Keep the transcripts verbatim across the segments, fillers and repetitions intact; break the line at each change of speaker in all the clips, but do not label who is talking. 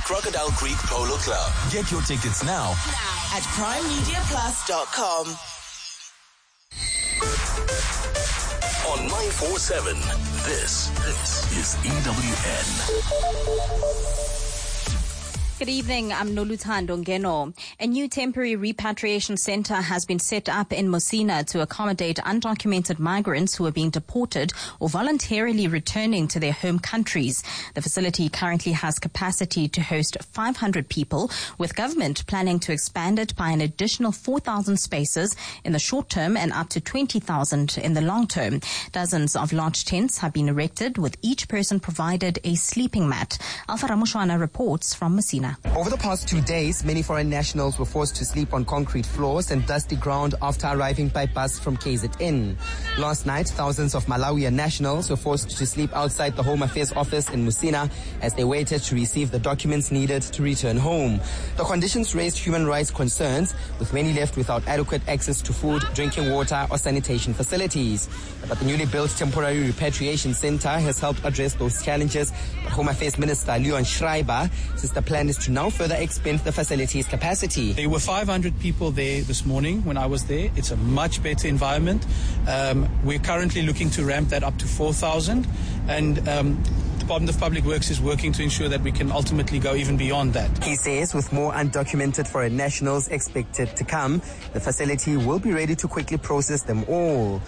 Crocodile Creek Polo Club. Get your tickets now,
now. at prime media plus dot com.
On nine four seven, this, this is E W N.
Good evening, I'm Noluthando Ngeno. A new temporary repatriation center has been set up in Musina to accommodate undocumented migrants who are being deported or voluntarily returning to their home countries. The facility currently has capacity to host five hundred people, with government planning to expand it by an additional four thousand spaces in the short term and up to twenty thousand in the long term. Dozens of large tents have been erected, with each person provided a sleeping mat. Alpha Ramushwana reports from Musina.
Over the past two days, many foreign nationals were forced to sleep on concrete floors and dusty ground after arriving by bus from K Z N. Last night, thousands of Malawian nationals were forced to sleep outside the Home Affairs office in Musina as they waited to receive the documents needed to return home. The conditions raised human rights concerns, with many left without adequate access to food, drinking water, or sanitation facilities. But the newly built temporary repatriation center has helped address those challenges. But Home Affairs Minister Leon Schreiber says the plan is to now further expand the facility's capacity.
There were five hundred people there this morning when I was there. It's a much better environment. Um, we're currently looking to ramp that up to four thousand, and um, the Department of Public Works is working to ensure that we can ultimately go even beyond that.
He says with more undocumented foreign nationals expected to come, the facility will be ready to quickly process them all.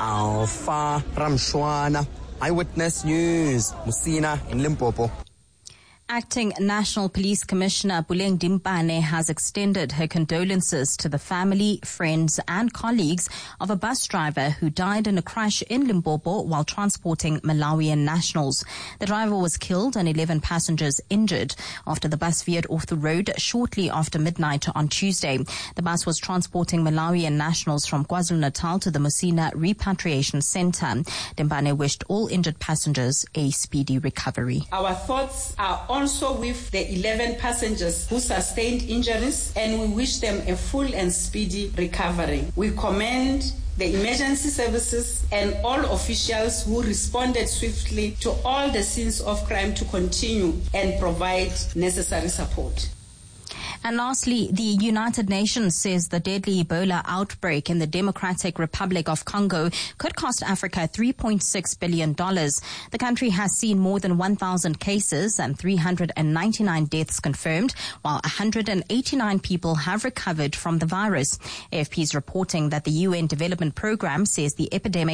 Alpha Ramshwana, Eyewitness News, Musina in Limpopo.
Acting National Police Commissioner Puleng Dimpane has extended her condolences to the family, friends and colleagues of a bus driver who died in a crash in Limpopo while transporting Malawian nationals. The driver was killed and eleven passengers injured after the bus veered off the road shortly after midnight on Tuesday. The bus was transporting Malawian nationals from KwaZulu-Natal to the Musina Repatriation Center. Dimpane wished all injured passengers a speedy recovery.
Our thoughts are also with the eleven passengers who sustained injuries, and we wish them a full and speedy recovery. We commend the emergency services and all officials who responded swiftly to all the scenes of crime to continue and provide necessary support.
And lastly, the United Nations says the deadly Ebola outbreak in the Democratic Republic of Congo could cost Africa three point six billion dollars. The country has seen more than one thousand cases and three hundred ninety-nine deaths confirmed, while one hundred eighty-nine people have recovered from the virus. A F P is reporting that the U N Development Programme says the epidemic